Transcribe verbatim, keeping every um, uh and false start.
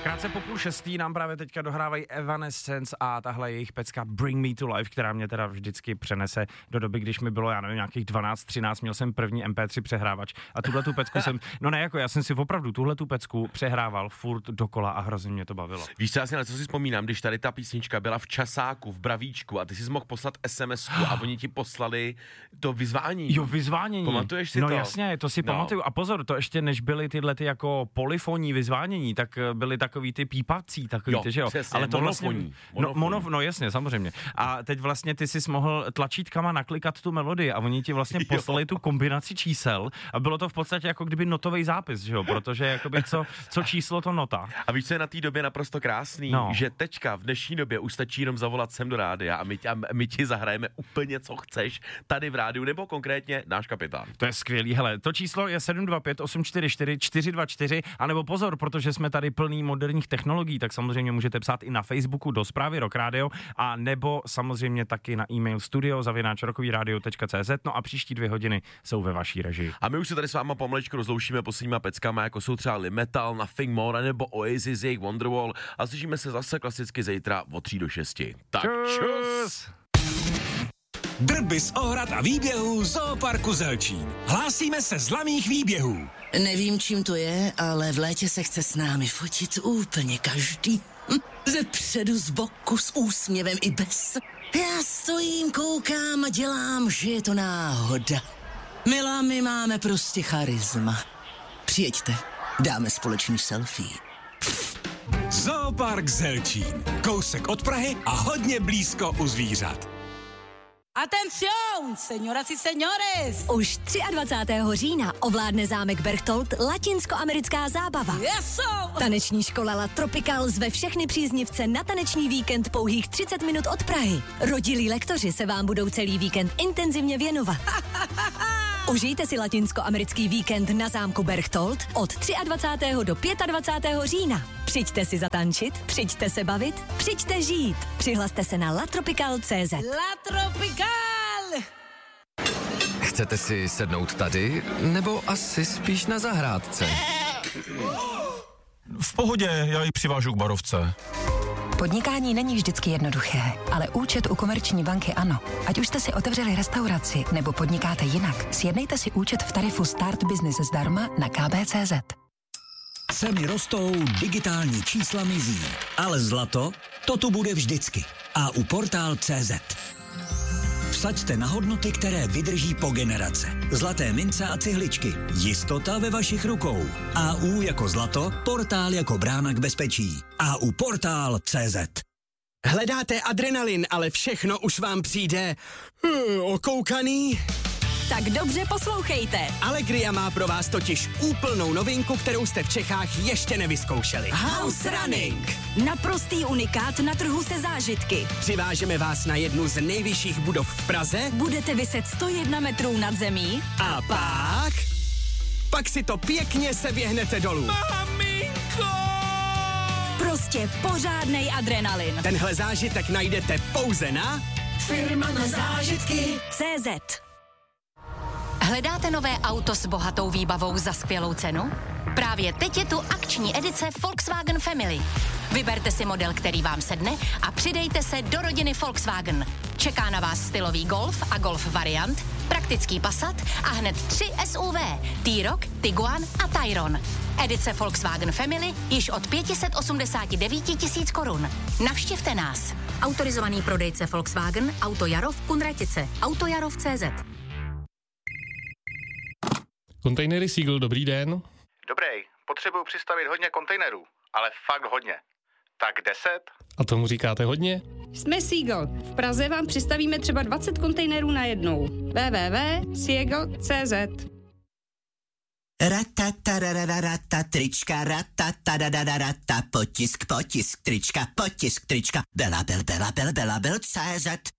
Krátce po půl šestý nám právě teďka dohrávají Evanescence a tahle jejich pecka Bring Me to Life, která mě teda vždycky přenese do doby, když mi bylo, já nevím, nějakých dvanáct třináct, měl jsem první em pé tři přehrávač a tuhle tu pecku jsem, no ne jako, já jsem si opravdu tuhle tu pecku přehrával furt dokola a hrozně mě to bavilo. Víš co, já si na co si vzpomínám, když tady ta písnička byla v časáku, v Bravíčku a ty jsi mohl poslat es em esku a oni ti poslali to vyzvání. Jo, vyzvánění. Pamatuješ si no, to? No jasně, to si no. pamatuju. A pozor, to ještě než byly tyhle ty jako polyfonní vyzvánění, tak byly takový ty pípací, takový jo, ty, že jo? Přesně, ale to monofonní. Vlastně, monofonní. No, mono, no jasně, samozřejmě. A teď vlastně ty jsi mohl tlačítkama naklikat tu melodii a oni ti vlastně poslali tu kombinaci čísel a bylo to v podstatě jako kdyby notový zápis, že jo? Protože jakoby co, co číslo, to nota. A víš, co je na té době naprosto krásný? No. Že teďka v dnešní době už stačí jenom zavolat sem do rádia a my, tě, a my ti zahrajeme úplně co chceš tady v rádiu, nebo konkrétně náš kapitán. To je skvělý, hele, to číslo je sedm dva pět osm čtyři čtyři čtyři dva čtyři, anebo pozor, protože jsme tady plný moderních technologií, tak samozřejmě můžete psát i na Facebooku do zprávy Rock Radio, a nebo samozřejmě taky na e-mail studio zavináč rockovyradio tečka cé zet, no a příští dvě hodiny jsou ve vaší režii. A my už se tady s váma pomalečku rozloučíme posledníma peckama, jako jsou třeba Limetal, Nothing More, nebo Oasis, jejich Wonderwall, a slyšíme se zase klasicky zítra od tří do šesti. Tak čus! Drby z ohrad a výběhů Zooparku Zelčín. Hlásíme se z laných výběhů. Nevím, čím to je, ale v létě se chce s námi fotit úplně každý. Hm, ze předu, z boku, s úsměvem i bez. Já stojím, koukám a dělám, že je to náhoda. Milá, my máme prostě charisma. Přijeďte, dáme společný selfie. Zoopark Zelčín. Kousek od Prahy a hodně blízko u zvířat. Atención, señoras y señores! Už dvacátého třetího října ovládne zámek Berchtold latinskoamerická zábava. Yes, Taneční škola La Tropical zve všechny příznivce na taneční víkend pouhých třicet minut od Prahy. Rodilí lektoři se vám budou celý víkend intenzivně věnovat. Užijte si latinskoamerický víkend na zámku Berchtold od dvacátého třetího do dvacátého pátého října. Přijďte si zatančit, přijďte se bavit, přijďte žít. Přihlaste se na latropical tečka cé zet. La Tropical! Chcete si sednout tady, nebo asi spíš na zahrádce? V pohodě, já ji přivážu k barovce. Podnikání není vždycky jednoduché, ale účet u Komerční banky ano. Ať už jste si otevřeli restauraci nebo podnikáte jinak, sjednejte si účet v tarifu Start Business zdarma na ká bé tečka cé zet. Ceny rostou, digitální čísla mizí, ale zlato, to tu bude vždycky. A u portál tečka cé zet. Vsaďte na hodnoty, které vydrží po generace. Zlaté mince a cihličky. Jistota ve vašich rukou. á ú jako zlato, portál jako brána k bezpečí. á ú portál tečka cé zet. Hledáte adrenalin, ale všechno už vám přijde uh, okoukaný? Tak dobře poslouchejte. Allegria má pro vás totiž úplnou novinku, kterou jste v Čechách ještě nevyzkoušeli. House Running. Naprostý unikát na trhu se zážitky. Přivážeme vás na jednu z nejvyšších budov v Praze. Budete viset sto jedna metrů nad zemí. A pak... Pak si to pěkně seběhnete dolů. Maminko! Prostě pořádnej adrenalin. Tenhle zážitek najdete pouze na... Firma na zážitky tečka cé zet. Hledáte nové auto s bohatou výbavou za skvělou cenu? Právě teď je tu akční edice Volkswagen Family. Vyberte si model, který vám sedne a přidejte se do rodiny Volkswagen. Čeká na vás stylový Golf a Golf variant, praktický Passat a hned tři es ú vé, T-Roc, Tiguan a Tayron. Edice Volkswagen Family již od pět set osmdesát devět tisíc korun. Navštivte nás. Autorizovaný prodejce Volkswagen, Auto Jarov, Kunratice, Autojarov tečka cé zet. Kontejnery Seagull, dobrý den. Dobrý, potřebuju přistavit hodně kontejnerů, ale fakt hodně. Tak deset? A tomu říkáte hodně? Jsme Seagull. V Praze vám přistavíme třeba dvacet kontejnerů na jednou. w w w tečka seagull tečka cé zet. Ratatarararata, trička, ratatarararata, potisk, potisk, trička, potisk, trička, bela, bel, bela, bel, bela, bel, cé zet.